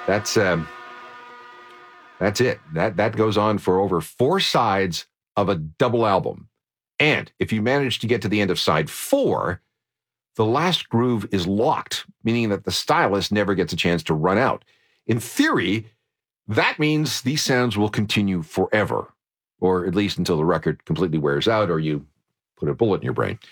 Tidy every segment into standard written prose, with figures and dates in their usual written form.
That's it. That goes on for over 4 sides of a double album. And if you manage to get to the end of side 4, the last groove is locked, meaning that the stylus never gets a chance to run out. In theory, that means these sounds will continue forever, or at least until the record completely wears out or you put a bullet in your brain.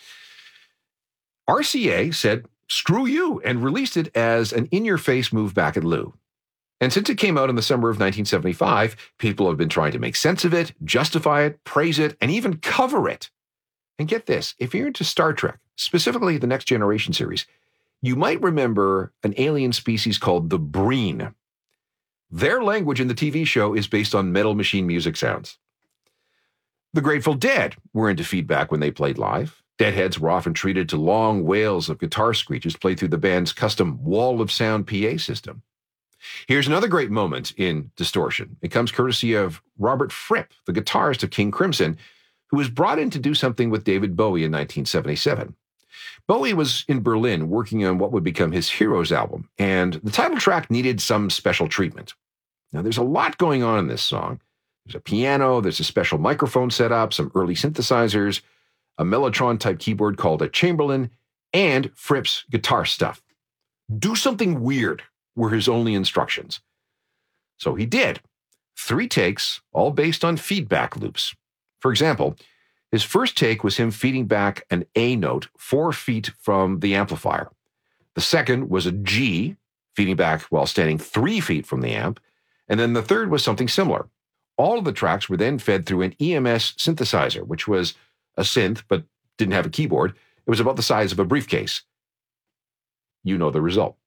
RCA said, screw you, and released it as an in-your-face move back at Lou. And since it came out in the summer of 1975, people have been trying to make sense of it, justify it, praise it, and even cover it. And get this, if you're into Star Trek, specifically the Next Generation series, you might remember an alien species called the Breen. Their language in the TV show is based on Metal Machine music sounds. The Grateful Dead were into feedback when they played live. Deadheads were often treated to long wails of guitar screeches played through the band's custom wall of sound PA system. Here's another great moment in distortion. It comes courtesy of Robert Fripp, the guitarist of King Crimson, who was brought in to do something with David Bowie in 1977. Bowie was in Berlin working on what would become his Heroes album, and the title track needed some special treatment. Now, there's a lot going on in this song. There's a piano, there's a special microphone setup, some early synthesizers, a Mellotron-type keyboard called a Chamberlin, and Fripp's guitar stuff. Do something weird were his only instructions. So he did. 3 takes, all based on feedback loops. For example, his first take was him feeding back an A note 4 feet from the amplifier. The second was a G, feeding back while standing 3 feet from the amp. And then the third was something similar. All of the tracks were then fed through an EMS synthesizer, which was a synth but didn't have a keyboard. It was about the size of a briefcase. You know the result.